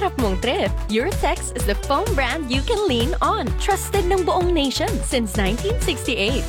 pangarap mong trip, Eurotex is the foam brand you can lean on. Trusted ng buong nation since 1968.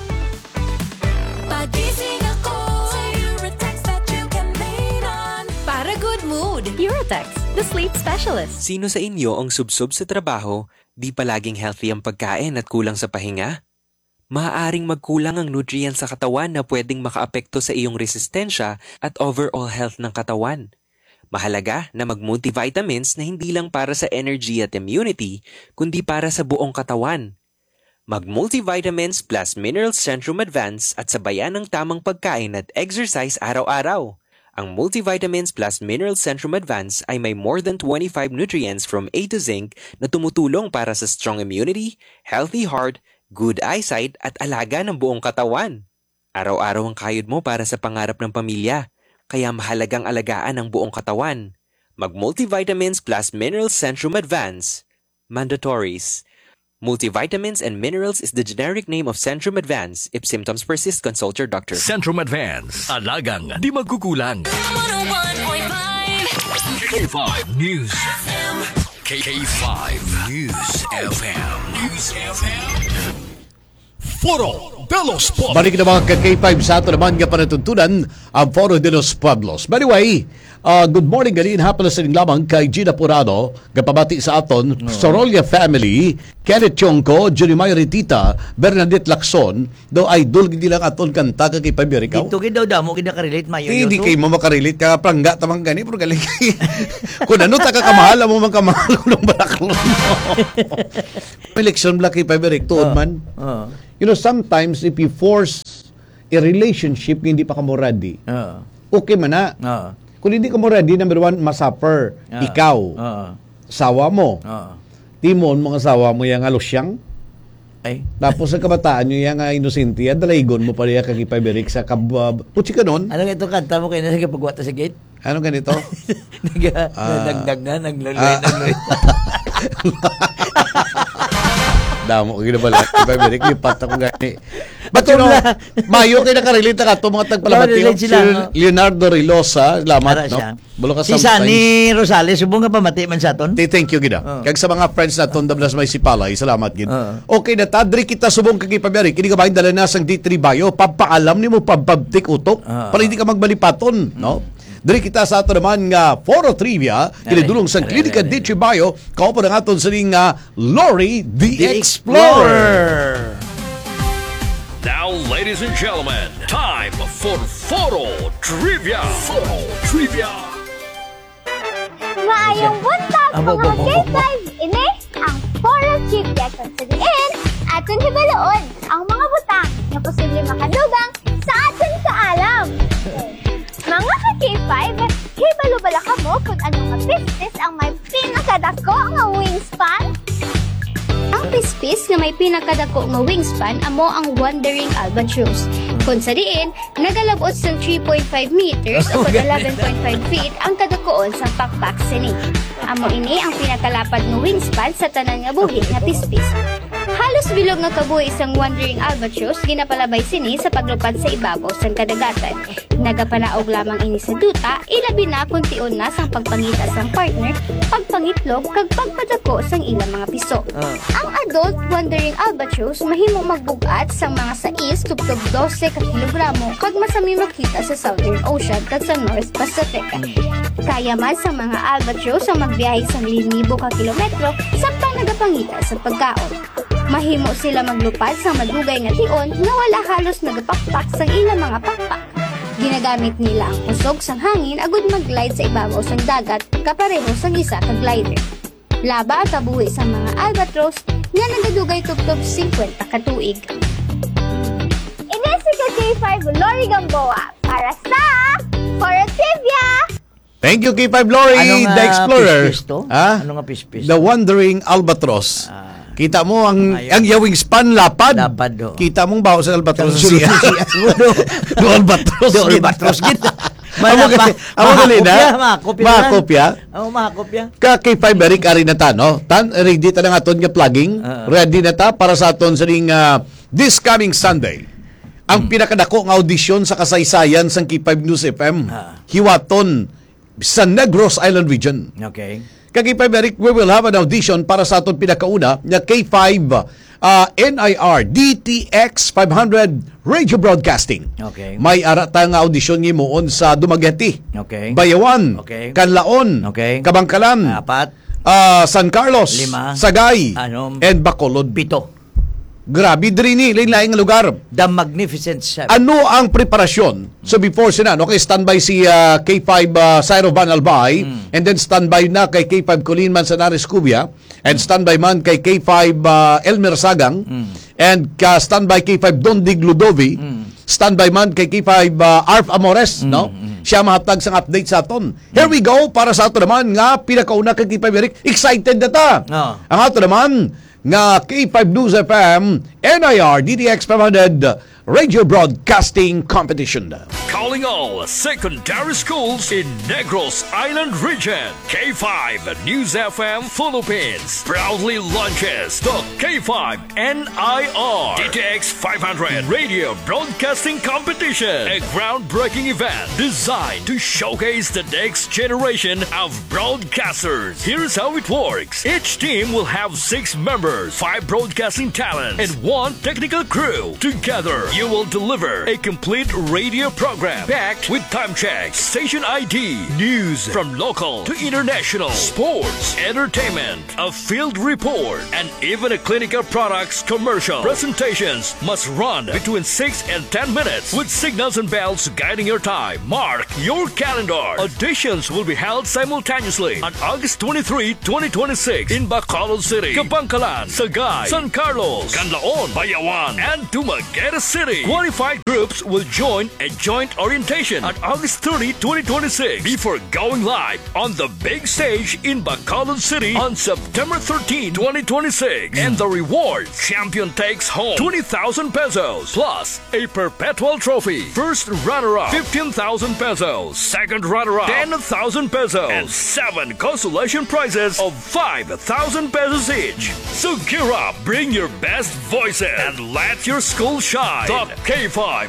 Pagising ako sa Eurotex that you can lean on. Para good mood, Eurotex, the sleep specialist. Sino sa inyo ang subsob sa trabaho, di palaging healthy ang pagkain at kulang sa pahinga? Maaaring magkulang ang nutrients sa katawan na pwedeng makaapekto sa iyong resistensya at overall health ng katawan. Mahalaga na mag-multivitamins na hindi lang para sa energy at immunity, kundi para sa buong katawan. Mag-multivitamins plus Minerals Centrum Advance at sabayan ng tamang pagkain at exercise araw-araw. Ang Multivitamins plus Minerals Centrum Advance ay may more than 25 nutrients from A to Zinc na tumutulong para sa strong immunity, healthy heart, good eyesight at alaga ng buong katawan. Araw-araw ang kayod mo para sa pangarap ng pamilya, kaya mahalagang alagaan ang buong katawan. Mag-Multivitamins plus Minerals Centrum Advance. Mandatories. Multivitamins and Minerals is the generic name of Centrum Advance. If symptoms persist, consult your doctor. Centrum Advance. Alagang di magkukulang. 101.5 K5 News FM. K5 News FM. News FM. Foro de los Pueblos. Balik na mga ka-K5 sa ato naman nga panatuntunan ang Foro de los Pueblos. By the way, good morning galing hapon sa ning lamang kay Gina Purado, gapabati sa aton, Sorolla family, Kenneth Chongko, Junimay Ritita, Bernadette Lacson, do idol gid lang aton kanta kay Pabirikaw. Dito gid daw damo gid ka-relate mayo. Hindi kay mo makarelate ka prangga tamang gani pero galing. Kung ano ta ka kamahal mo man kamahal ng balaklon mo. Election black kay Pabirik tuod man. You know, sometimes if you force a relationship hindi pa ka mo ready, okay man na. Kung hindi ka mo ready, number one, masuffer. Ikaw. Sawa mo. Timon, mga sawa mo yung alusyang. Ay. Tapos sa kabataan nyo yung inosente, dalaygon mo pa rin kang ipabirik sa putsi ka nun. Anong ito kanta mo kayo na sige pagwata sa gate? Anong ganito? Nagdagdag na, nagluloy. Damo, ginabala. Ipabirik, lipat ako gani. But you know, mayo kayo nakarelita ka ito, mga tagpalabati. Si Leonardo Rilosa, lamat, no? Si Sunny Rosales, subong nga pamati man sa aton. Thank you, gina. Kag sa mga friends naton, dablas may sipalay, salamat, gina. Okay na, tadri kita subong kagipabirik. Hindi ka ba yung dalanasang D3 Bayo? Papaalam ni mo, pababtik utok, para hindi ka magbalipaton, no? Dari kita sa ato naman nga Foro Trivia, kinidulong sa Klinika D3 Bayo, kaupo na aton sa ring Lori the Explorer. Now, ladies and gentlemen, time for Foro Trivia. Foro Trivia. Maayong buntag mga K5 ini ang Foro Trivia kung sa diin aton hibaloon ang mga butang na posible makadugang sa aton kaalam. Mga ka-K5, hibalo bala ka mo kung anong pispis ang may pinakadako nga wingspan? Ang pispis nga may pinakadako nga wingspan amo ang Wandering Albatross. Kung sa diin, nagalabot sa 3.5 meters o 11.5 feet ang kadakoon sa pakpak sini. Amo ini ang pinakalapad nga wingspan sa tanan nga buhi nga pispis. Halos bilog nga kabuhi sang Wandering Albatross ginapalabay sini sa paglupad sa ibabaw sang kadagatan. Nagapanaog lamang ini sa duta, ilabi na kung tion na sang pagpangita sang partner, pagpangitlog kag pagpadako sang ilang mga piso. Ang adult Wandering Albatross mahimo magbugat sang mga 6 tubtob 12 ka kilogramo kag masami makita sa Southern Ocean kag sa North Pacific. Kaya man sa mga albatross ang magbiyahe sang 1,000 ka kilometro samtang nagapangita sa pagkaon. Mahimo sila maglupad sa madugay nga tion nga wala halos nagapakpak sang ilang mga pakpak. Ginagamit nila ang kusog sang hangin agud mag-glide sa ibabaw sang dagat kapareho sang isa ka glider. Laba ang kabuhi sa mga albatross nga nagadugay tubtob 50 ka tuig. Inesi ka K5 Lori Gamboa para sa Foro Trivia! Thank you, K5 Lori, the Explorer. Ano nga pispis? The Wandering Albatross. Kita mo ang yawing span lapad. Lapad do. Kita mong baho sa albatross siya. Do albatross. Do albatross gid. Makopya. Ka-K5 Eric ari na ta, no? Ready ta nga aton nga plugging. Ready na ta para sa aton sa ring this coming Sunday. Ang pinakadako nga audisyon sa kasaysayan sang K5 News FM. Hiwaton sa Negros Island region. Okay. kag K5 Eric, we will have an audition para sa aton pinakauna nga K5 NIR DTX 500 radio broadcasting. Okay. May arata nga audition ngimuon sa Dumaguete, Okay. Bayawan, Okay. Kanlaon, Okay. Kabangkalan, 4, San Carlos, 5, Sagay, 6, and Bacolod. 7. Grabe diri lain-laing lugar. The Magnificent Seven. Ano ang preparasyon? So before sina, okay, standby si K5 Cyro Van Albay, and then standby na kay K5 Colin Manzanares Cubia, and standby man kay K5 Elmer Sagang, and standby K5 Dondig Ludovi, standby man kay K5 Arf Amores, no? Siya mahatag sang update sa aton. Here we go para sa ato naman nga pinakauna kay K5 Eric. Excited na ta. Ang ato naman nga K5 News FM NIR DTX 500 Radio Broadcasting Competition. Calling all secondary schools in Negros Island Region. K5 News FM Philippines proudly launches the K5 NIR DTX 500 Radio Broadcasting Competition, a groundbreaking event designed to showcase the next generation of broadcasters. Here's how it works. Each team will have 6 members, 5 broadcasting talents, and 1 technical crew. Together, you will deliver a complete radio program packed with time checks, station ID, news from local to international, sports, entertainment, a field report, and even a clinical products commercial. Presentations must run between 6 and 10 minutes with signals and bells guiding your time. Mark your calendar. Auditions will be held simultaneously on August 23, 2026 in Bacolod City, Kabangkalan, Sagay, San Carlos, Canlaon, Bayawan, and Dumaguete City. Qualified groups will join a joint orientation on August 30, 2026 before going live on the big stage in Bacolod City on September 13, 2026. And the reward, champion takes home 20,000 pesos plus a perpetual trophy. First runner-up, 15,000 pesos. Second runner-up, 10,000 pesos. And 7 consolation prizes of 5,000 pesos each. So gear up, bring your best voices, and let your school shine. The K5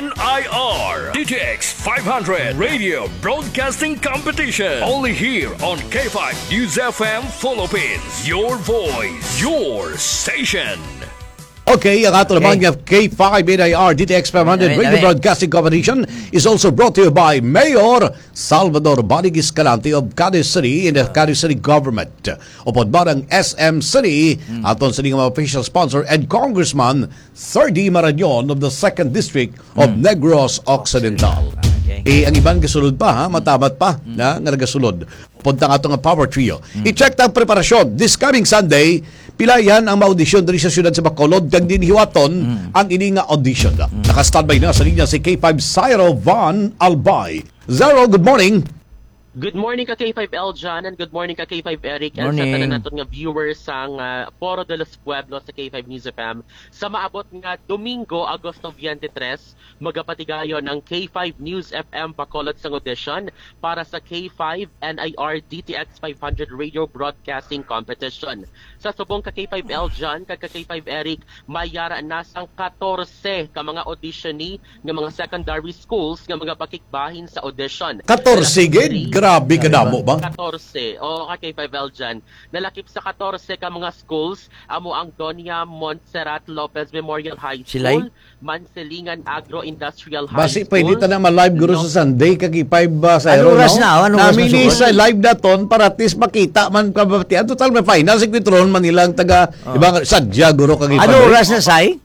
NIR DTX 500 Radio Broadcasting Competition. Only here on K5 News FM Philippines. Your voice, your station. Okay, ang ato naman nga K5 NIR DTX 500 Radio Broadcasting Competition is also brought to you by Mayor Salvador Bonig Escalante of Cadiz City and the Cadiz City Government. Upod ba ng SM City, aton sa mga official sponsor, and Congressman 3D Marañon of the 2nd District of Negros Occidental. Ang ibang gasulod pa, ha? Matamat pa na nga nagasulod. Punta nga ito nga Power Trio. I-check ang preparasyon. This coming Sunday, pilayan ang ma-audition diri sa siyudad sa Bacolod kag dinhiwaton ang ini nga audition. Naka-standby na sa linya si K5 Cyro Van Albay. Zero, good morning. Good morning ka K5 Eljan and good morning ka K5 Eric and sa tanan naton nga viewers sang Foro de los Pueblos sa K5 News FM. Sa maabot nga Domingo, Agosto 23, magapatigayon ang K5 News FM Bacolod sang audition para sa K5 NIR DTX 500 Radio Broadcasting Competition. Sa subong ka K5 Eljan kag ka K5 Eric, mayara na sang 14 ka mga auditionee nga mga secondary schools nga mga pakikbahin sa audition. 14 gid. Grabe ka damo ba? 14. O K5 Eljan. Nalakip sa 14 ka mga schools, amo ang Doña Montserrat Lopez Memorial High School, Mansilingan Agro-Industrial High Basi School. pwede ta na ma-live guro sa Sunday kag K5 sa Ano oras na? Ano oras Namin na sa live daton para at least makita man kabatian. Total may final sa Quitron Manilang taga ibang sadya guro kag K5. Ano oras na, Sai?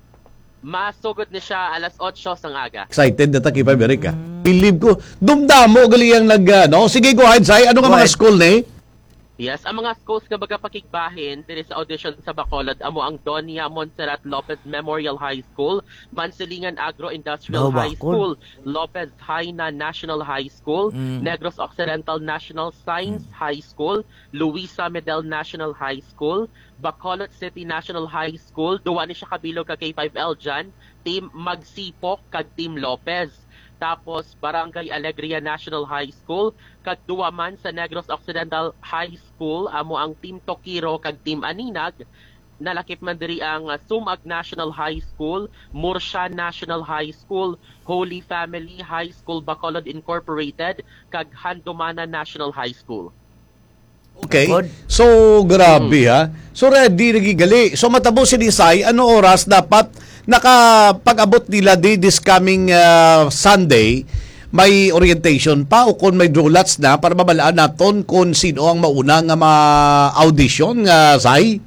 Masugod ni siya alas 8 sang aga. Excited na ta K5 Eric. Believe ko dumdamo gali ang no. Sige, go ahead, Sai. Ano nga mga school ni? Yes, ang mga schools nga magapakigbahin diri sa audition sa Bacolod amo ang Doña Montserrat Lopez Memorial High School, Mansilingan Agro-Industrial High School, Lopez Haina National High School, Negros Occidental National Science High School, Luisa Medel National High School, Bacolod City National High School, duwa ni siya kabilog ka K5 Eljan, Team Magsipok kag Team Lopez. Tapos Barangay Alegria National High School, kag duwa man sa Negros Occidental High School amo ang Team Tokiro kag Team Aninag. Nalakip man diri ang Sumag National High School, Murcia National High School, Holy Family High School Bacolod Incorporated kag Handumana National High School. Okay. Good. So, grabe ha. So, ready, nagigali. So, matabo si Nisay, ano oras dapat nakapag-abot nila this coming Sunday, may orientation pa o kung may drolats na para mabalaan naton kung sino ang mauna nga ma-audition nga, Sai?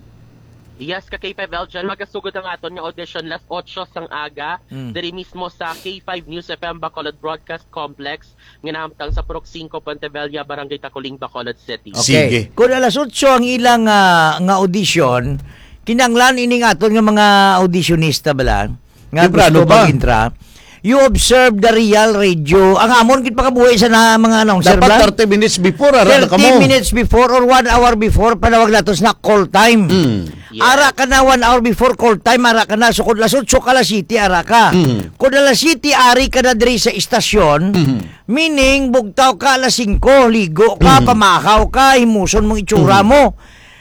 Yes, ka K5 Eljan, magasugod ang aton nga audition las 8 sang aga, diri mismo sa K5 News FM Bacolod Broadcast Complex, nga nahamtang sa Purok 5, Pontevilla, Barangay Taculing, Bacolod City. Sige. Kung alas 8 ang ilang nga audition, kinanglan ini nga aton nga mga auditionista bala nga Librano gusto ba? mag-intra. You observe the real radio. Ang amon kit pakabuhi sa na mga announcer bala. Dapat 30 minutes before, ara na 30 kamo. minutes before or 1 hour before panawag natos na call time. Yes. Ara ka na 1 hour before call time, ara ka na. So kung alas 8 ka alas 7, ara ka. Kung alas 7, ari ka na diri sa istasyon, meaning bugtaw ka alas 5, ligo ka, pamakaw ka, himuson mong itsura mo.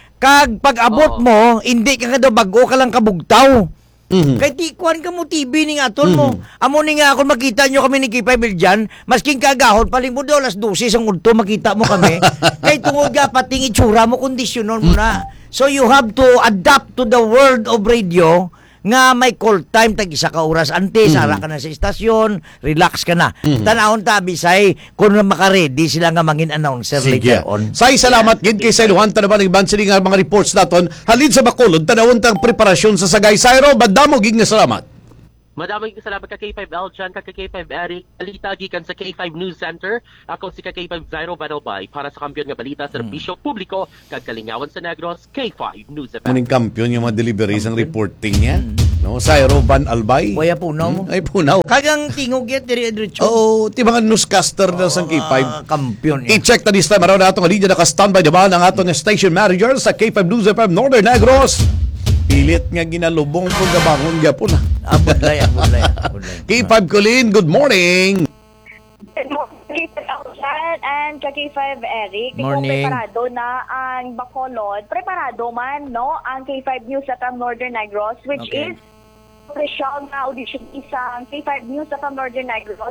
Kag pag-abot mo, hindi ka daw bago ka lang kabugtaw. Kay tikuan ka mo TV ni nga tol mo. Amo ni nga ako makita nyo kami ni K5 Eljan, masking kagahon paling mo daw alas 12 ang udto makita mo kami. Kay tungod ka pating itsura mo, kondisyonon mo na. So you have to adapt to the world of radio nga may call time tag isa ka oras antes, ara ka na sa istasyon, relax ka na. Tanahon ta Bisay kung maka-ready sila nga mangin announcer later on. Say salamat gid kay Sailuhan tanaban ng sini nga mga reports naton halin sa Bacolod tanawon tang preparasyon sa Sagay Sayro badamo gid nga salamat. Madaming salamat ka K5 Eljan, ka K5 Eric, balita gikan sa K5 News Center. Ako si ka K5 Zairo Banalbay para sa kampiyon nga balita sa serbisyo publiko kag kalingawan sa Negros, K5 News FM. Muning kampiyon yung mga deliveries ang reporting niya. No, Sayro Van Albay. Waya punaw mo. Ay punaw. Kagang tingog yet diri diretso. Oo, ti mga newscaster na sa K5. Kampiyon yan. I-check na this time around na atong linya naka-standby naman ang atong station manager sa K5 News FM Northern Negros. Pilit nga ginalubong po gabangon gapon. Abudlay. K5 Colleen, good morning. Good morning, Eljan and K5 Eric. Morning. Preparado na ang Bacolod. Preparado man, no? Ang K5 News at ang Northern Negros, which Okay. is official na audition isang K5 News at ang Northern Negros.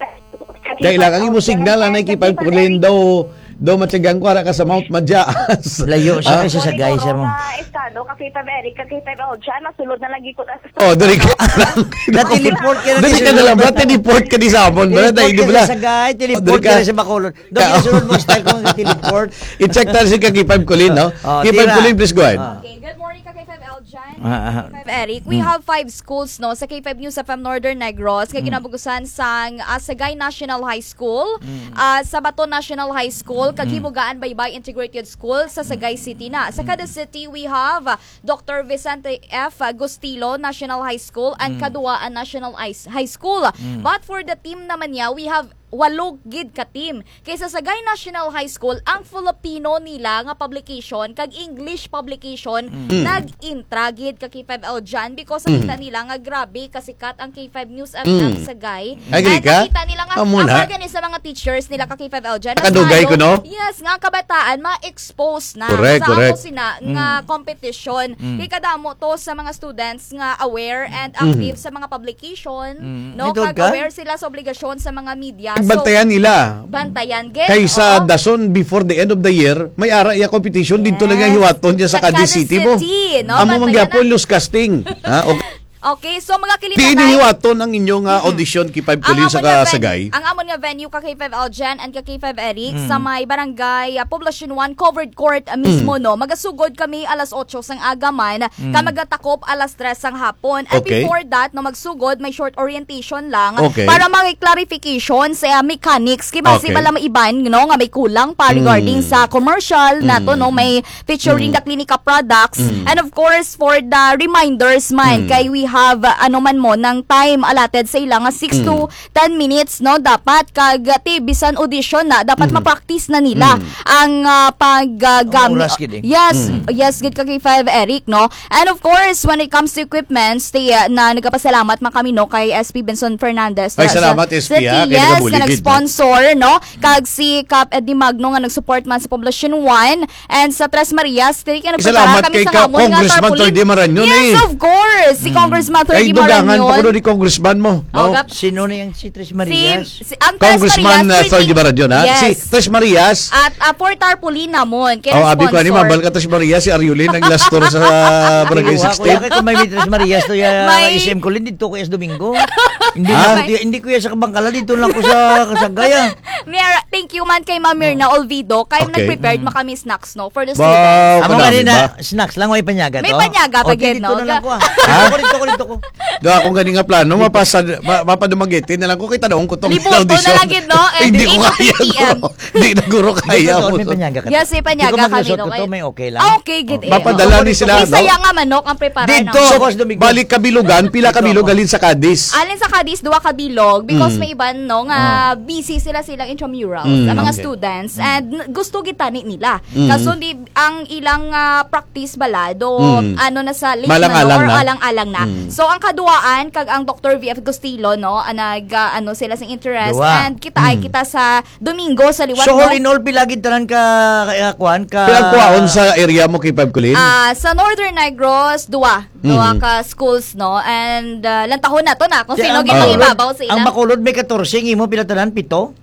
Kailangan mo signal na K5 Colleen daw matyagang ko ka sa Mount Madyas. Layo siya kasi sa Sagay sir mo. Estado, K5 Eric, K5 Eljan, nasulod na lagi ko. Oh, dari ka. Na-teleport ka na. Dari ka na lang ba? Teleport ka di sabon. Teleport ka sa Sagay, teleport ka na sa Bacolod. Doon sunod mo style ko nga teleport. I-check na si K5 Colleen, no? Oh, K5 tira. Colleen, please go ahead. Okay, good morning ka K5 Eljan. Ah, K5 Eric. We have 5 schools no sa K5 News FM Northern Negros kay ginabugusan sang Sagay National High School, sa Bato National High School, kag Himugaan Baybay Integrated School sa Sagay City na. Sa kada city we have Dr. Vicente F. Gustilo National High School and Kaduaan National High School. But for the team naman niya, we have 8 gid ka team. Kaysa sa Sagay National High School, ang Filipino nila nga publication kag English publication nag-intra gid ka K5 Eljan because nakita nila nga grabe kasikat ang K5 News FM Sagay. Agree ka? Nakita nila nga Amo ang na. organize sa mga teachers nila ka K5 Eljan. Nakadugay ko, no? Yes, nga kabataan ma-expose na Correct, sa correct. amo sina nga competition. Kay kadamo to sa mga students nga aware and active sa mga publication, no? Ito Kag ka? aware sila sa obligasyon sa mga media. Bantayan nila. Bantayan, get? Kaysa Oo. dason before the end of the year, may ara iya competition dito lang ang hiwaton diya sa Sa Cadiz cada City mo. city, no? Amo man Bantayan gyapon na. news casting. Ha? Okay, so mga kilita Di hiwaton ang inyong audition K5 Colleen sa Sagay. Ang amon nga venue ka K5 Eljan and ka K5 Eric sa may barangay Poblacion 1 covered court mismo no. Magasugod kami alas 8 sang aga man, ka magatakop alas 3 sang hapon. And Okay. before that no magsugod may short orientation lang Okay. para mga clarification sa mechanics kay basi Okay. bala maiban no nga may kulang pa regarding sa commercial nato no may featuring the Clinica products and of course for the reminders man kay we have ano man mo ng time allotted sa ilang 6 to 10 minutes no dapat kag bisan audition na dapat ma-practice na nila ang Ang oras gid eh. yes gid kay 5 Eric no and of course when it comes to equipments na nagapasalamat man kami no kay SP Benson Fernandez Ay, salamat, SP, kay yes nagabuligid, na nag-sponsor no kag si Cap Eddie Magno nga nag-support man sa Poblacion 1 and sa Tres Marias dili ka Salamat nagprepara kami kay sa hamon nga Congressman tarpaulin. Torde Marañon, yes eh. of course si Congressman Kay 30 dugangan pa ko Marañon. ni congressman mo. Oh, No? gap- Sino na yung si Tres Marias? ang Tres Congressman Marias, Thirdy Marañon, ha? Yes. Si Tres Marias. At for Tarpaulina mo, Oh, abi ko ni mabal ka Tres Marias, si Ariulin ang last tour sa Barangay Kuya, 16. kung may Tres Marias to ya May- SM ko dito ko yes Domingo. hindi Ha? hindi ko ya sa Kabangkala dito lang ko sa Kasagaya. Thank you man kay Ma'am Mirna Olvido. Kay Okay. nag-prepared makami snacks no for the Wow, students. Amo madami kanina ba? snacks lang may panyaga to. May panyaga pa, Okay, Gen, dito no? na lang ko. Ha? Dito ko. Da kung gani nga plano mapadumagitin na lang ko kita daon ko tong Libuto na lang gid, no? And Hindi ko 8 to kaya. 10 PM. Hindi na guro kaya Dito, mo. may panyaga ka. Yes, may panyaga Di ko kami, maglusot no? ko to, may okay lang. Okay, good. Mapadala ni sila, no? Bisaya nga manok ang prepara Dito, ng Boss Domingo. Balik kabilugan, pila kabilog alin sa Cadiz. Alin sa Cadiz, duwa ka bilog because may iban no nga busy silang intramurals ang mga okay. students and gusto gitani nila. Kaso di ang ilang practice balado ano na sa late Malang-alang na, no, or na. alang-alang na. So ang kaduaan kag ang Dr. VF Gustilo no nag ano sila sa interest Duwa. and kita ay kita sa Domingo sa liwat So no? all in all pilagid tanan ka kuan ka. Pila kuwaon sa area mo kay Pab Kulin? Sa Northern Negros, duwa ka schools, no? And lantahon na to na, kung sino ginang-ibabaw sa Ang ilang. Bacolod may 14 imo pila tanan 7?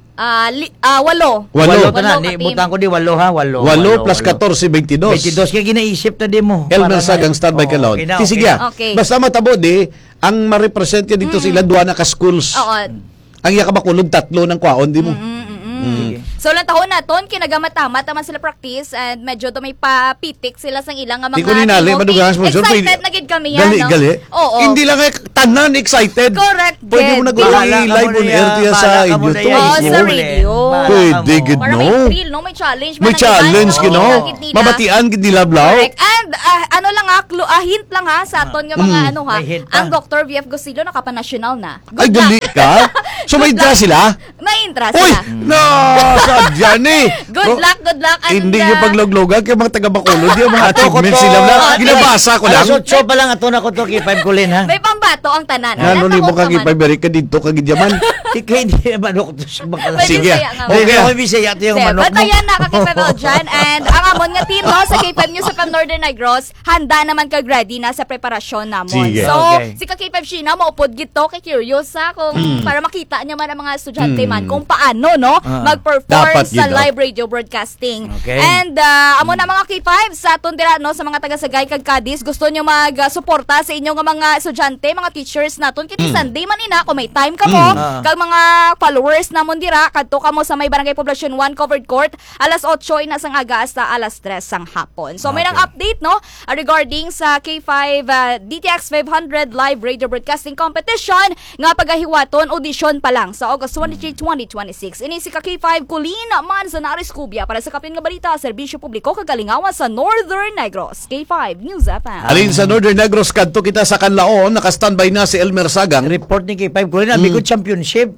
8. Walo. tanan ni butang ko di 8 ha, 8. 8 plus 14, 22. 22 kaya ginaisip ta di mo. Elmer Para Sagang standby ka laon. Okay na, Sige, okay na. Okay. basta matabo di, ang ma-represent yan dito sa ilang duwa na ka-schools. Oo. Ang iya ka bakulog, 3 ng kwaon, di mo. Sige. So lantahon na ton kinagamat-tamat naman sila practice and medyo to may papitik sila sang ilang nga mga Di ko ninali, tinuki. madugang sponsor. Excited na gid kami yan, no? Gali. Oo. Hindi lang tanan excited. Correct, Pwede mo Jen. nag-live on air tiya sa inyo to. Oo, sa radio. Pwede, good Para no? may thrill, no? May challenge. May challenge, no? gino. Gid nila. Mabatian, gid nila blaw. Correct. And ano lang hint lang ha sa aton nga mga ano ha. May hint pa. Ang Dr. VF Gustilo nakapa-national na. Ay, gali ka? So may dra sila? May interest Uy! sila. No! Sadya ni! Good luck. And, Hindi yung pagloglogan kay mga taga-Bacolod. Yung mga achievements sila na. Ginabasa ko lang. Alas 8 pa lang ato na ko to kay 5 kulin ha. may pambato ang tanan. Ano ni mo kang Naman. ipaberi ka dito kag idyaman. Ikaw hindi naman ako to sa Bangkala. Pwede Sige. saya nga. Okay. Okay, bisaya to yung Sige, manok mo. bantayan na kakipag dyan. And ang amon nga team no, sa K5 News sa Northern Negros, handa naman kag ready na sa preparasyon namon. Sige. So, Okay. si K5 Sheena, maupod gito, kay curious ha, kung para makita niya man ang mga estudyante man kung paano no, mag-perform Dapat sa yun, no? live radio broadcasting. Okay. And amo na mga K5 sa tundira no, sa mga taga-Sagay kag Cadiz, gusto niyo mag-suporta sa inyong mga estudyante, mga teachers naton kiti Sunday man ina kung may time ka mo, kag mga followers namon dira kadto kamo sa may Barangay Poblacion 1 Covered Court alas 8 na sang aga hasta alas 3 sang hapon. So may nang update no regarding sa K5 DTX 500 live radio broadcasting competition nga pagahiwaton audition pa lang sa August 23, 2026. Ini si K5 Kulin Manzanares Cubia para sa kapin nga balita serbisyo publiko kagalingawan sa Northern Negros. K5 News FM. Alin sa Northern Negros kadto kita sa Kanlaon, naka-standby na si Elmer Sagang. Report ni kay 5 kulin abi ko championship.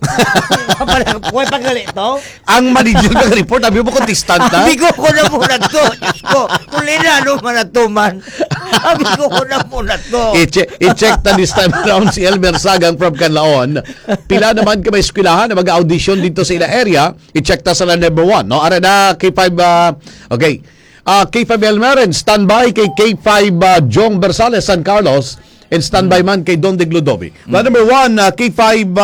Kuy pagali to. Ang manager ng report, abi mo contestant na. Abi ko na muna to. Diyos ko. Kulin na ano man na to man. Abi ko na muna to. I-check na this time around si Elmer Sagang from Kanlaon. Pila naman ka may eskwelahan na mag-audition dito sa ila area. I-check ta sa number 1. No? Ara na K5, okay. K5 Elmer and standby kay K5 Jong Bersales San Carlos and standby man kay Don de Glodovi. Number 1, K5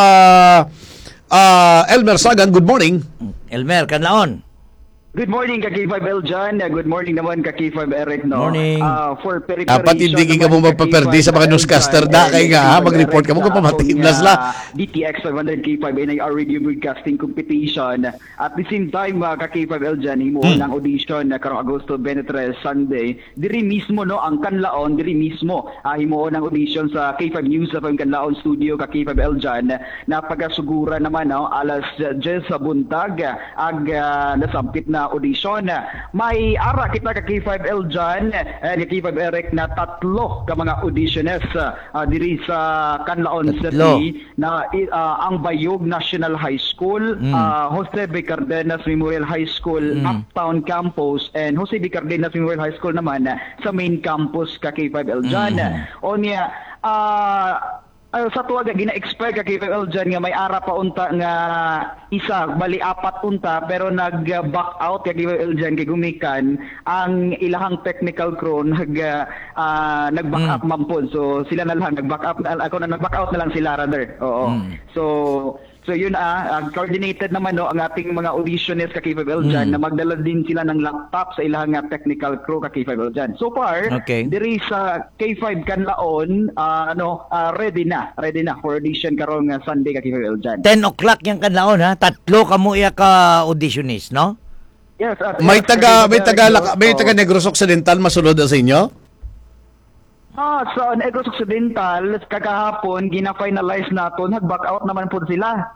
Elmer Sagang, good morning. Elmer Kanlaon. Good morning, K5 Eljan. Good morning naman, K5 Eric. No? Morning. For preparation Dapat hindi ka mo magpaperdi sa mga newscaster na kay nga mag-report ka mo kung pamatimlas la. DTX 500 K5 NIR Radio Broadcasting Competition. At the same time, K5 Eljan, himo ng audition karong Agosto 23 Sunday. Diri mismo no ang Kanlaon, diri mismo himo ng audition sa K5 News sa Kanlaon Studio K5 Eljan. Napagasugura naman no alas 10 sa buntag ag nasampit na audition. May ara kita ka K5 Eljan and K5 Eric na 3 ka mga auditioners diri sa Kanlaon City na ang Bayog National High School, Jose B. Cardenas Memorial High School, Uptown Campus, and Jose B. Cardenas Memorial High School naman sa main campus ka K5 Eljan. O niya, Sa tuwa gina-expect ka KFL dyan nga may ara pa unta nga isa, bali apat unta pero nag-back out ka KFL dyan kay gumikan ang ilahang technical crew nag-back up mampun. So sila na lang nag-back up, ako na nag-back out na lang sila rather. Oo. So yun coordinated naman no ang ating mga auditionist ka KFL dyan na magdala din sila ng laptop sa ilang technical crew ka KFL dyan. So far, diri sa K5 Kanlaon ready na for audition karong Sunday ka KFL dyan. 10 o'clock yung Kanlaon ha. Tatlo kamo iya ka auditionist, no? Yes. May taga Negros Occidental masunod sa inyo? Sa Negros Occidental, kagahapon, gina-finalize naton, nag-back out naman po sila.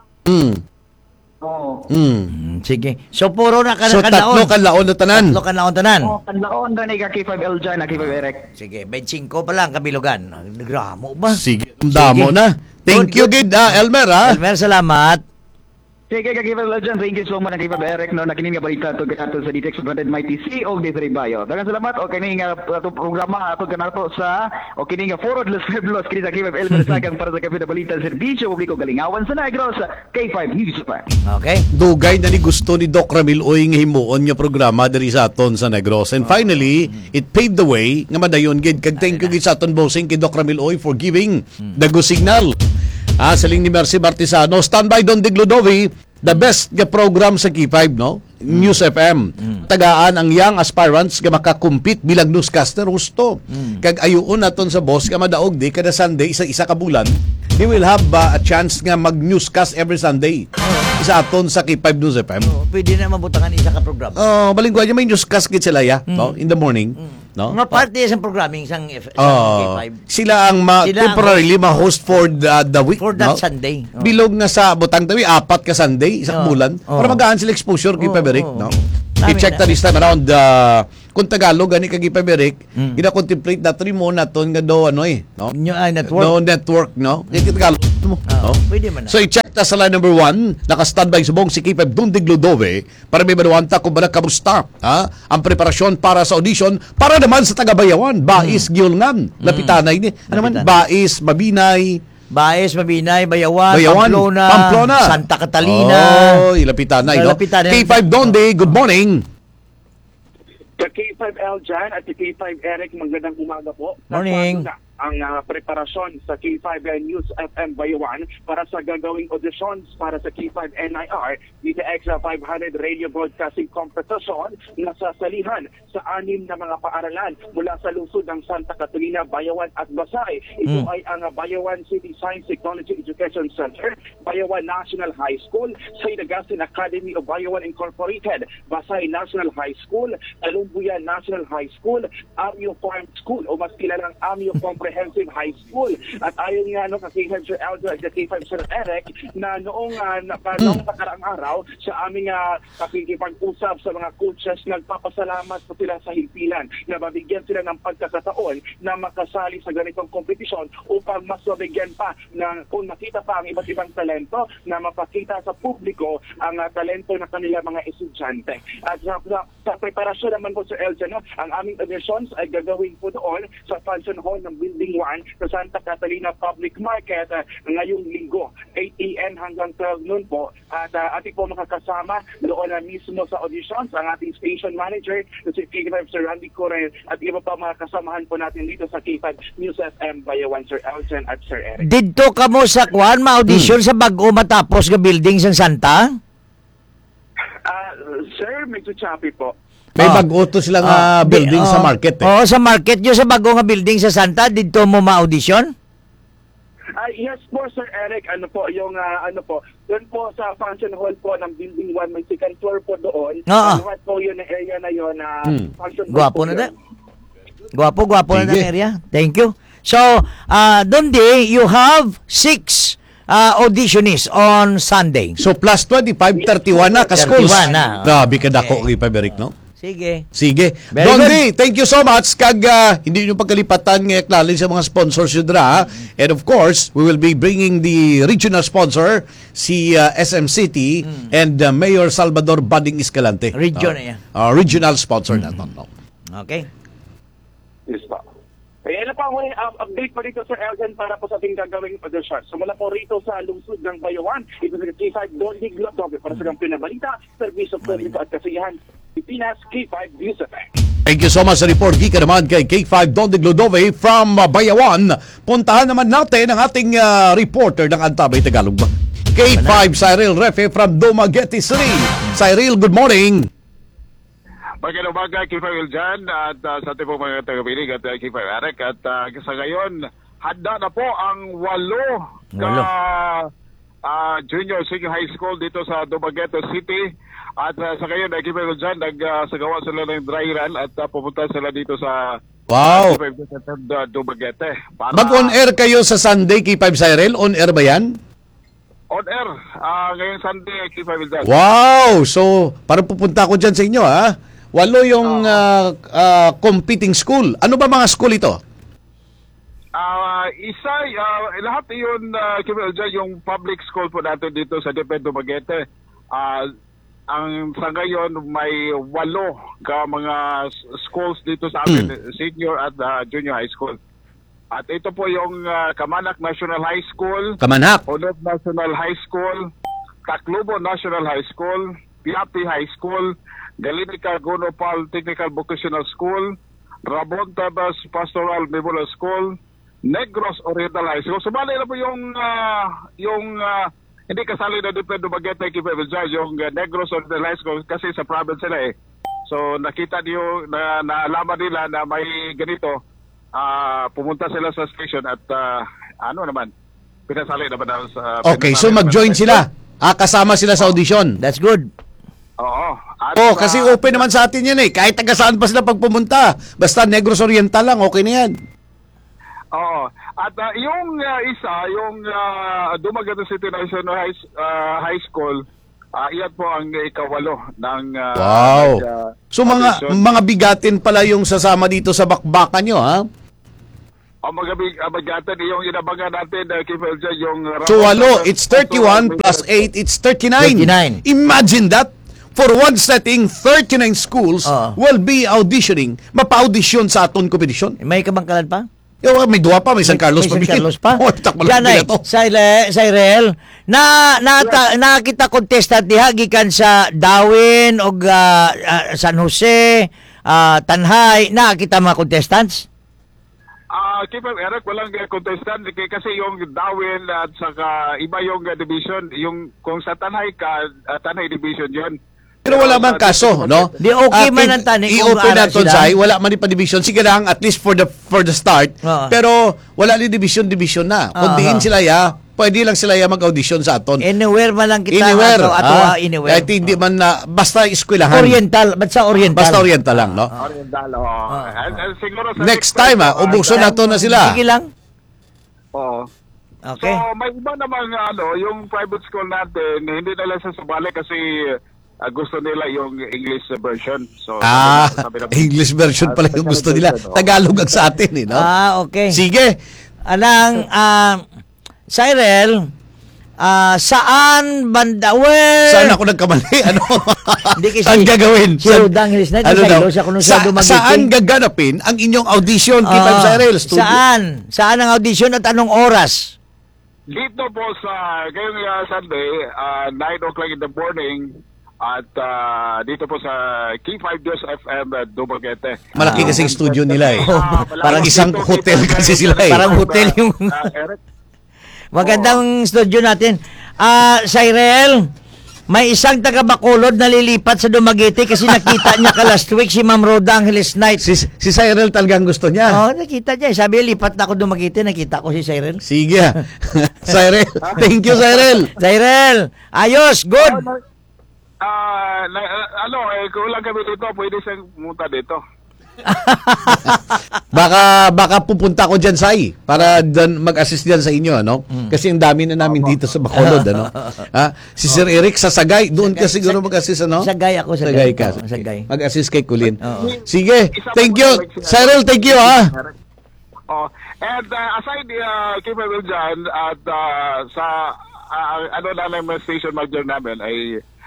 Sige. So, puro na ka So, na tatlo Kanlaon na tanan. Tatlo Kanlaon tanan. Kanlaon na ni K5L dyan, K5 Eric. Sige, 25 pa lang, kabilugan. Nagramo ba? Sige, damo na. Thank you, Gid, Elmer, ha? Elmer, salamat. Sige, K5L dyan. Thank you so much, K5 Eric, no? Nakinig nga balita ito sa DTX 100 Mighty C o D3 Bayo. Dagan salamat, o kining programa ato kanato sa o kining Forward Los Pueblos, kining sa K5 Elmer Sagang para sa Kapit na Balita, Serbisyo Publiko Galingawan sa Negros, K5 News pa. Okay. Dugay na ni gusto ni Doc Ramil Oy nga himuon nga programa diri sa aton sa Negros. And finally, it paved the way nga madayon gid kag thank you gid sa aton bossing kay Doc Ramil Oy for giving the go signal. Saling ni Mercy Martisano, standby Don Diglodovi, the best nga program sa K5, no? News FM. Tagaan ang young aspirants nga makakumpit bilang newscaster husto. Kag ayuon naton sa boss nga madaog di kada Sunday isa ka bulan. They will have a chance nga mag-newscast every Sunday. Isa aton sa K5 News FM. Pwede na mabutangan isa ka programa. Balingguan niya may newscast gid sila no? In the morning. No? Nga parte sa programming sang K5. Sila ang temporarily ma-host for the week. For that Sunday. Bilog nga sa Butang Tawi, 4 ka Sunday, isang bulan. Para magaan sila exposure kay Paberic. No? I-check ta this time around kung Tagalog gani kay Paberic, gina-contemplate na mo naton nga do no? Network. No network, no? Kay Tagalog mo. No? Pwede man. So i-check ta sa line number 1, naka-standby subong si K5 Dundig Ludove para may manuwanta kung bala kamusta ang preparasyon para sa audition para naman sa taga-Bayawan, Bais Giolngan, lapitanay ni. Ano man? Bais, Mabinay, Bayawan, Pamplona, Santa Catalina. Lapitanay, no? K5 Donde, good morning. Sa K5L dyan at sa K5 Eric, magandang umaga po. Morning. Ang preparasyon sa K5 News FM Bayawan para sa gagawing auditions para sa K5 NIR DTX 500 Radio Broadcasting Competition na sasalihan sa 6 na mga paaralan mula sa lungsod ng Santa Catalina, Bayawan at Basay. Ito ay ang Bayawan City Science Technology Education Center, Bayawan National High School, St. Augustine Academy of Bayawan Incorporated, Basay National High School, Talumbuyan National High School, Amio Farm School o mas kilalang Amio Comprehensive High School. At ayon nga kasi Sir Aldo at K5 Sir Eric na noong nakaraang araw sa aming pakikipag-usap sa mga coaches, nagpapasalamat po sila sa himpilan na mabigyan sila ng pagkakataon na makasali sa ganitong kompetisyon upang mas mabigyan pa na kung makita pa ang iba't ibang talento na mapakita sa publiko ang talento ng kanila mga estudyante. At sa preparasyon naman po Sir Elton, ang aming auditions ay gagawin po doon sa function hall ng Building 1 sa Santa Catalina Public Market ngayong linggo, 8 a.m. hanggang 12 noon po. At ating po makakasama doon na mismo sa auditions ang ating station manager, si K5 Sir Randy Correl, at iba pa mga kasamahan po natin dito sa K5 News FM Bayawan, Sir Elton at Sir Eric. Dito ka mo sa Kwan, ma-audition sa bago matapos nga building sa Santa? Sir, medyo choppy po. May bag-auto sila nga building sa market. Sa market nyo sa bago nga building sa Santa, dito mo ma-audition? Yes po, Sir Eric. Doon po sa function hall po ng Building 1, may second floor po doon. Lahat po yun, ang area na yun. Function hall Gwapo po na yun. Gwapo na ng area. Thank you. So, Donde, you have 6 auditionists on Sunday. So, plus 25, 31 na ka-schools. 31 na. Grabe ka dako kay Paberic, no? Sige. Donde, thank you so much. Kag hindi nyo pagkalipatan ng acknowledge sa mga sponsors yun dra. And of course, we will be bringing the regional sponsor, si SM City and Mayor Salvador Bading Escalante. Regional regional sponsor na. Okay. Yes po. Kaya yan pa huling update pa dito sa Elgin para po sa ating gagawing audition. So mula po rito sa lungsod ng Bayawan, ito sa K5 Don Diglotobe para sa kampyon na balita, serbisyo publiko at kasiyahan, Pilipinas, K5 News FM. Thank you so much sa report. Gika naman kay K5 Don de Glodove from Bayawan. Puntahan naman natin ang ating reporter ng Antabay Tagalog. K5 Cyril Refe from Dumaguete City. Cyril, good morning. Magandang umaga, K5 Eljan at sa ating po mga tagapinig at K5 Eric. At sa ngayon, handa na po ang 8 junior senior high school dito sa Dumaguete City. At sa ngayon, K5 Eljan, nagsagawa sila ng dry run at pupunta sila dito sa Wow. Dumaguete. Mag-on air kayo sa Sunday, K5 Cyril? On air ba yan? On air, ngayong Sunday, K5 Eljan. Wow! So, parang pupunta ako dyan sa inyo, ha? 8 yung competing school. Ano ba mga school ito? Lahat yun, yung public school po natin dito sa Depende Dumaguete. Ang sa ngayon may 8 ka mga schools dito sa amin, senior at junior high school. At ito po yung Kamanak National High School, Kamanak, Unod National High School, Tacloban National High School, Piapi High School, Galinica Gunopal Technical Vocational School, Rabon Tabas Pastoral Memorial School, Negros Oriental High School. Sumali na po yung hindi kasali na Depende Dumaguete yung Negros Oriental High School kasi sa province sila eh. So nakita niyo, naalaman nila na may ganito, pumunta sila sa station at pinasali naman sa... Okay, so mag-join sila. Kasama sila sa audition. That's good. Oo. Kasi open naman sa atin yan eh. Kahit taga saan pa sila pagpumunta. Basta Negros Oriental lang, okay na yan. Oo. At yung Dumaguete City National High School, iyan po ang ika-8 ng... Wow. So mga bigatin pala yung sasama dito sa bakbakan nyo, ha? Mga bigatin, yung inabangan natin, yung... So 8, it's 31 plus 8, it's 39. Imagine that. For one setting, 39 schools will be auditioning. Mapa-audition sa aton competition. May kabangkalan pa? May 2 pa, may San Carlos pa. May San Carlos pa? Yan ay, Cyril, nakita contestant diha gikan sa Darwin o San Jose, Tanhay, nakita mga contestants? Kipag Eric, walang contestant kasi yung Darwin at saka iba yung division, yung kung sa Tanhay ka, Tanhay division yun. Pero wala man kaso, no? Di okay man ang tanig kung i-open natin say, wala man pa division. Sige lang, at least for the start. Pero wala ni division na. Kung diin sila pwede lang sila mag-audition sa aton. Anywhere man lang kita. Anywhere. Anywhere. Kahit hindi man na, basta eskwelahan. Oriental. Basta Oriental. Basta Oriental lang, no? Oriental, siguro sa next time, ubuso na to na sila. Sige lang. Oo. Okay. So, may iba namang yung private school natin, hindi nila sasubali kasi gusto nila yung English version. So, English version pala yung gusto nila. Tagalog ang sa atin, eh, no? Okay. Sige. Cyril, saan banda? Saan ako nagkamali? Ano? Saan gagawin? Si Rodang Hills na. Saan gaganapin ang inyong audition, K5 Cyril? Saan ang audition at anong oras? Dito po sa ngayong Sunday, 9 o'clock in the morning, at dito po sa K5 News FM Dumaguete. Malaki kasing studio nila eh. Parang isang hotel kasi sila eh. Parang hotel yung... Magandang studio natin. Cyril, may isang taga Bacolod na lilipat sa Dumaguete kasi nakita niya ka last week si Ma'am Roda Angeles Knight. Si Cyril talagang gusto niya. Nakita niya. Sabi, lipat na ako Dumaguete. Nakita ko si Cyril. Sige. Cyril, thank you Cyril. Cyril, ayos, good. Kung lang kami dito, pwede siyang pumunta dito. baka pupunta ko dyan, Sai, para mag-assist dyan sa inyo, ano? Kasi ang dami na namin dito sa Bacolod, ano? Si Sir Eric sa Sagay, doon ka siguro mag-assist, ano? Sagay ako, Sagay ka. Sagay. Mag-assist kay Kulin. Sige, thank you. Cyril, thank you, ha? And aside K5 dyan, at sa namin station manager namin ay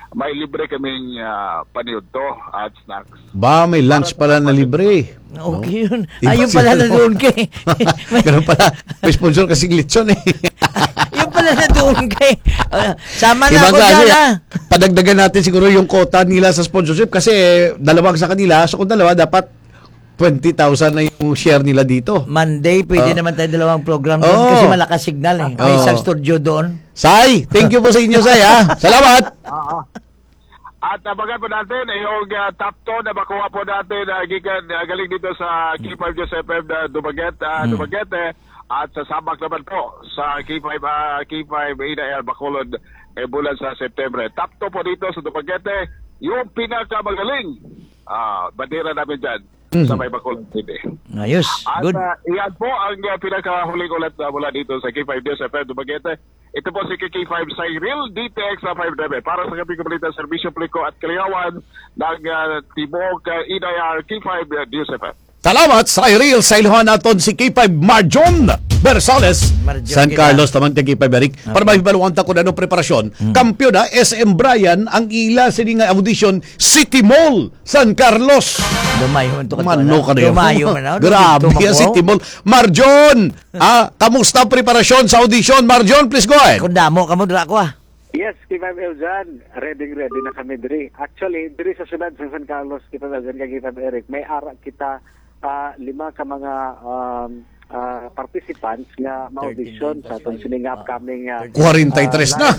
may libre kaming paniudto at snacks. Ba, may lunch pala na libre. Okay yun. Ayun pala na doon kay. Ganun pala. May sponsor kasing lechon eh. Yun pala na doon kay. Sama na Ibang ako klase, dyan, ha? Padagdagan natin siguro yung quota nila sa sponsorship kasi dalawang sa kanila. So kung dalawa, dapat 20,000 na yung share nila dito. Monday, pwede naman tayo dalawang program doon kasi malakas signal eh. May isang studio doon. Sai, thank you po sa inyo, Sai, ha? Salamat! At abagan po natin yung top 2 na makuha po natin galing dito sa K5 Joseph FM na Dumaguete at sasabak naman po sa K5 Inair Bacolod bulan sa September. Top 2 po dito sa Dumaguete, yung pinakamagaling bandera namin dyan sa may Bacolod City. Ayos, good. At iyan po ang pinakahuling ulat mula dito sa K5 Joseph FM Dumaguete. Ito po si K5 Cyril DTX 5 para sa kaping kabalita serbisyo pliko at kaliyawan ng Tibok Inayar K5 News FM. Salamat sa Cyril sa iluhan naton si K5 Marjon Bersales San Carlos naman kay K5 Eric para mahibaluan ta ko na preparasyon. Kampiyon na SM Brian ang ila sa nga audition City Mall San Carlos. Dumayo man to Mano ka na yun. Dumayo man. Grabe ang City Mall. Marjon, kamusta ang preparasyon sa audition? Marjon, please go ahead. Kung damo ka mo, dala ko Yes, K5 Eljan, ready na kami diri. Actually, diri sa syudad sa San Carlos, K5 Eljan, kay K5 Eric, may ara kita 5 ka mga participants nga ma-audition sa itong sining upcoming 43 na.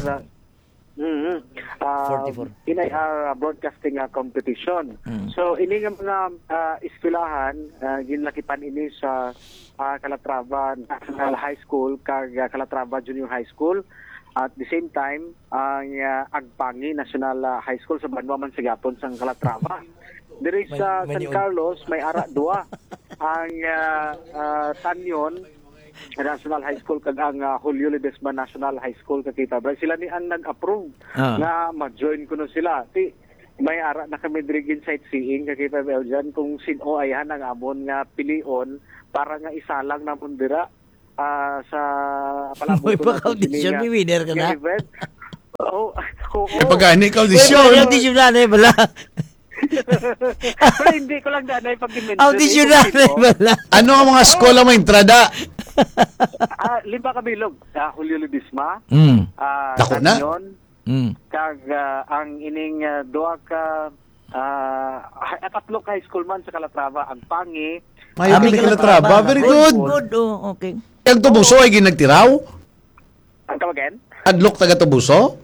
44. Inayar broadcasting competition. So ini nga mga eskwelahan ginlakipan ini sa Calatrava National High School kag Calatrava Junior High School. At the same time, ang Agpangi National High School sa Banwa man Sigapon sa Calatrava. Diri sa San Carlos may ara 2 ang Tanyon National High School kag ang Julio Ledesma National High School kag Kita. Sila ni ang nag-approve nga ma-join kuno sila. May ara na kami diri gin sightseeing kag Kita Belgian kung sino ayan ang amon nga pilion para nga isalang namon dira sa palabot ko na audition ni winner ka na. Oo. Pagani ka audition. Audition na bala. Pero hindi ko lang danay pag dimension. Audition na bala. Ano ang mga skola mo entrada? 5 kabilog. Julio Ledesma. Dako na. Kag ang ining 2 ka 3 high school man sa Calatrava, ang Pangi. May Calatrava, very good. Good, okay. Ang Tubuso ay ginagtiraw? Ang tawagan? Adlok taga Tubuso?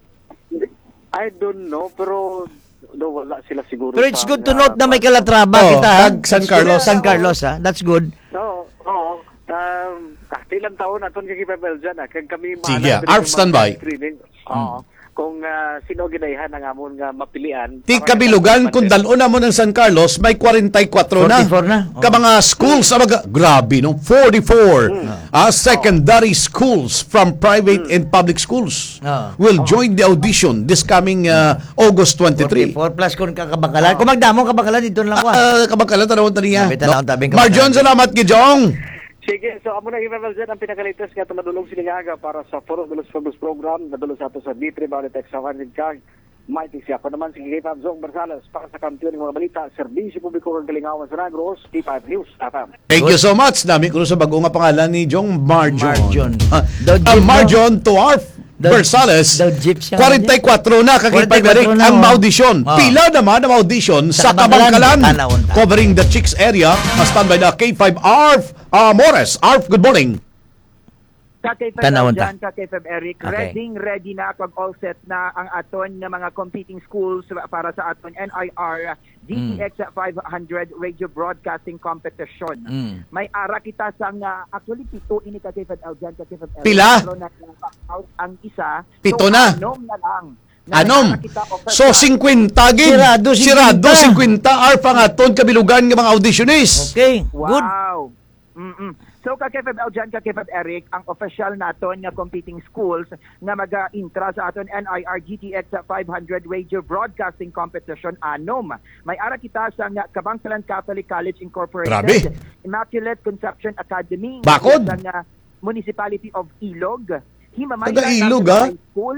I don't know, pero wala sila siguro. Pero it's good to note na may Calatrava kita. San Carlos. San Carlos, ha? That's good. Oo. Ilang taon naton kay K5 Eljan kag kami sige, ARF standby. Kung sino ginayhan ang amon nga mapilian. Ti kabilugan kung dalon na mo ng San Carlos may 44 na. 44 na. Ka mga schools grabe no 44 secondary schools from private and public schools will join the audition this coming August 23. 44 plus kung kakabakalan. Kung magdamong kabakalan dito lang ko. Kabakalan tanawon taniya. No? Marjon, salamat gijong. Sige, so amo na i-represent ang pinaka-latest nga tumadulong sinigaga para sa Foro Dulos Focus Program nadulong sa ato sa D3 Bawal Text sa Wanid Kag. Mighty siya ko naman si K5 Zong Bersales para sa kampiyon ng mga balita, serbisyo publiko kag kalingawan sa Negros, K5 News FM. Thank you so much. Nami ko sa bago nga pangalan ni Jong Marjon. Marjon to ARF Bersales, 44 na kakipag-Eric ang ma-audition. Pila naman ang audition sa Kabangkalan, covering the Chicks area. Stand by the K5 ARF Mores. ARF, good morning. Ka-K5 Eljan, Ka-K5 Eric, ready na pag all set na ang aton ng mga competing schools para sa aton NIR DTX 500 Radio Broadcasting Competition. May ara kita sang actually 7 ini Ka-K5 Eljan, Ka-K5 Eric. Pila? Ang isa. 7 na. Anom na lang. Anom. So 50 gid. Sirado 50 ARF ang aton kabilugan nga mga auditionist. Okay, good. Wow. So, Ka-K5 Eljan, Ka-K5 Eric, ang official naton nga competing schools nga mag-intra sa aton NIR GTX 500 Radio Broadcasting Competition anom. May ara kita sa Kabangkalan Catholic College Incorporated, grabe. Immaculate Conception Academy, Bakod. Sa Municipality of Ilog, Taga Ilog, High School,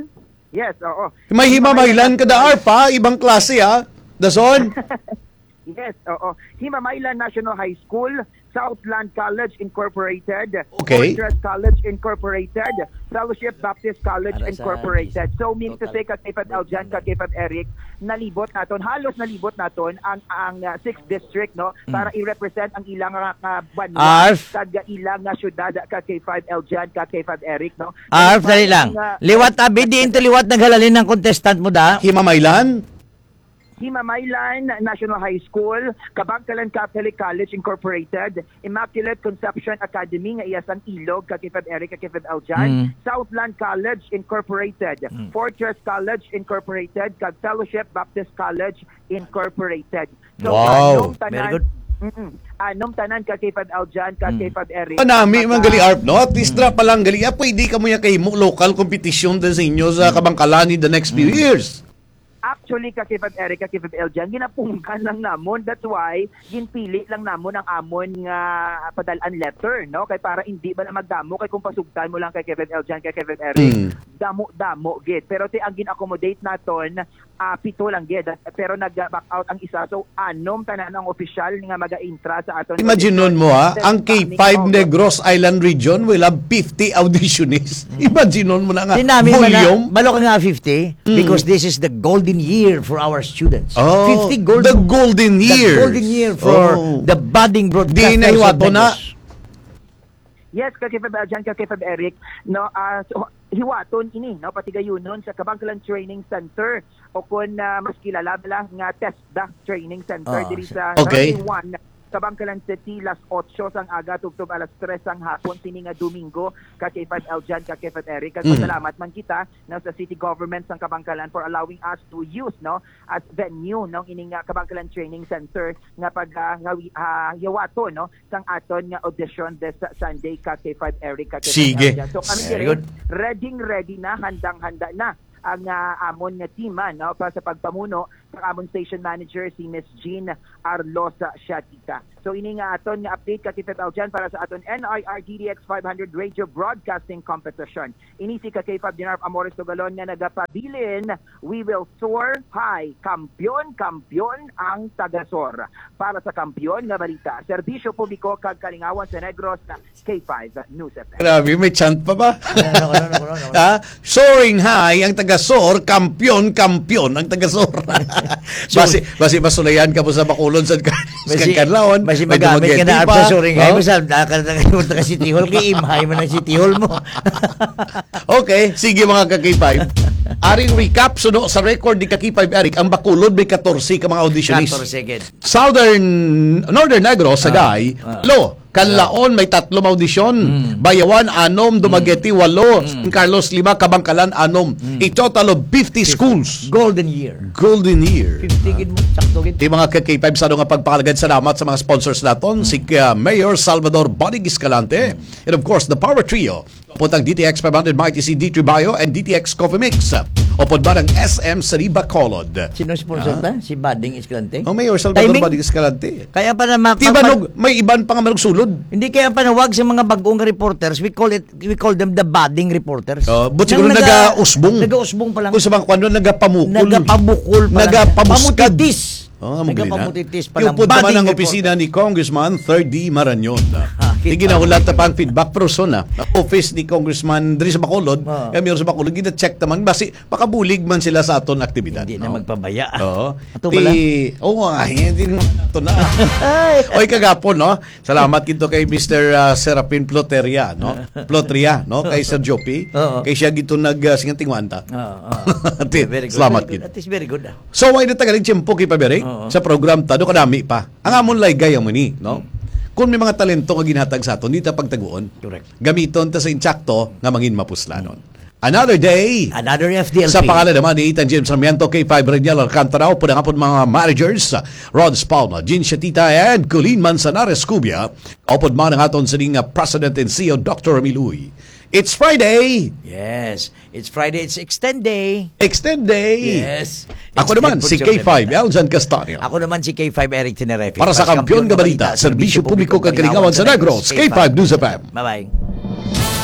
Yes, oo. May himamaylan ka da ARPA, ibang klase ha. Dason? Yes, oo. Himamaylan National High School, Southland College Incorporated, Okay. Fortress College Incorporated, Fellowship Baptist College Para sa Incorporated. So, meaning to say, Kakipad Aljan, Kakipad Eric, nalibot naton, halos nalibot naton ang 6th district, no, para i-represent ang ilang banwa, Arf. kag ilang syudad, Kakipad Aljan, Kakipad Eric, no. Arf, dali lang. Liwat abi, di into liwat naghalalin ng contestant mo da. Himamaylan? Himamaylan National High School, Kabangkalan Catholic College Incorporated, Immaculate Conception Academy nga iya sang Ilog, Kakipad Eric, Kakipad Aljan, Southland College Incorporated, Fortress College Incorporated, kag Fellowship Baptist College Incorporated. So, Wow. Very good. Anong tanan Kakipad Aljan, Kakipad Eric. Panami man gali ARP, no? At least pa lang gali. Pwede ka mo yan kay mo local competition din sa inyo sa Kabangkalan in the next few years. Actually, Kakipad Eric, Kakipad Eljan, ginapungkan lang namon. That's why, ginpili lang namon ang amon nga padalan letter, no? Kay para hindi ba na magdamo, kay kung pasugtan mo lang kay Kakipad Eljan, kay Kakipad Eric, damo, gid. Pero ang gin-accommodate naton, 7 lang gid. Pero nag-back out ang isa. So, anom tanan ang official nga maga-intra sa aton. Imagine nun mo ha, ang K5 Negros Island Region will have 50 auditionists. Imagine nun mo na nga, Sinami mo na, volume. balo ka nga 50 because this is the golden year for our students. Oh, 50 gold. the golden year. The golden year for the budding broadcasters. Di na hiwato of na. Negros. Yes, Kakipad Aljan, Kakipad Eric, no, so, hiwaton ini, no, patigayunon sa Kabangkalan Training Center o kung mas kilala bala nga TESDA Training Center diri sa Okay. 31 Kabangkalan City, las 8 sang aga, tugtog alas 3 sang hapon, sini nga Domingo, Kakipad Aljan, Kakipad Eric. Salamat man kita no, sa City Government sang Kabangkalan for allowing us to use no as venue no ining Kabangkalan Training Center nga pag yawato no sang aton nga audition this Sunday, Kakipad Eric, Kakipad Sige. Aljan. So kami Very dire, ready na, handang-handa na ang amon nga team no, para sa pagpamuno ng amon station manager si Miss Jean Arlosa Shatika. So ini nga aton nga update Kakipad Aljan para sa aton NIR DDX 500 Radio Broadcasting Competition. Ini si Kakipad Dinarp Amores Tugalon nga nagapabilin, we will soar high. Kampiyon ang tagasor. Para sa kampiyon nga balita, serbisyo publiko kag kalingawan sa Negros na K5 News FM. Grabe, may chant pa ba? No. Ha? Soaring high ang tagasor, kampiyon ang tagasor. basi basulayan ka po sa Bacolod sa Kanlaon. Basi magamit ka na sa soaring high mo sa nakalimutan ka City Hall, kay imhay mo ng City Hall mo. Okay, sige mga Kaki-5. Aring recap, suno sa record ni Kaki-5 Eric, ang Bacolod may 14 ka mga auditionist. 14 Northern Negros, Sagay, Kanlaon may 3 audisyon. Bayawan 6, Dumaguete 8, Carlos 5, Kabangkalan 6. A total of 50 schools. Golden year. 50 gid mo sakto gid. Di mga K5 sa nga pagpalagad, salamat sa mga sponsors naton, si Mayor Salvador Bonig Escalante, and of course the Power Trio, putang DTX 500 Mighty C D3 Bio and DTX Coffee Mix. O pod ba ng SM Sariba Colod. Sino sponsor ta? Si Bading Escalante? Oh, Mayor Salvador Timing? Bonig Escalante. Kaya pa na may iban pa nga manog sulod. Hindi kaya panawag sa mga bagong reporters. We call them the budding reporters. But siguro nag-usbong. Nag-usbong pa lang. Kung sa mga kwando nagapamukul. Nagapamukul pa lang. Nagapamuskad. Pamutitis. Nagapamutitis pa lang. Yung punta man ang opisina ni Congressman 3D Marañon. Ginahulat na pang feedback person na office ni Congressman Dri sa Bacolod. Mayroon sa Bacolod, gina-check naman. Basi, pakabulig man sila sa aton aktibidad. Hindi na magpabaya. Oo. Ato ba lang? Oo nga, hindi naman ito na. Oy, kagapon, no? Salamat kito kay Mr. Serapin Ploteria, no? Plotria, no? Kay Sir Jopi. Kay siya gito nag-singantingwan ta. Salamat kito. That is very good. So, why na tagaling tiyempo kay Paberik? Sa program ta, do kadami pa. Ang amon lay gaya mo ni, no? Kung may mga talento nga ginhatag sa aton, di ta pagtaguon. Correct. Gamiton ta sa insakto nga mangin mapuslanon. Another day. Another FDLP. Sa pangalan naman ni Ethan James Sarmiento, K5 Renyal Alcantara, po na mga managers, Rod Spalma, Jean Shatita, and Colleen Manzanares Cubia, o po man ang aton sa President and CEO, Dr. Amiluy. It's Friday! Yes. It's Friday. It's Extend Day. Extend Day! Yes. Ako naman, si K5, Aljan Castanio. Ako naman si K5, Eric Tenerefe. Para sa kampiyon nga balita, serbisyo publiko kagalingawan sa Negros, K5 News FM. Bye-bye.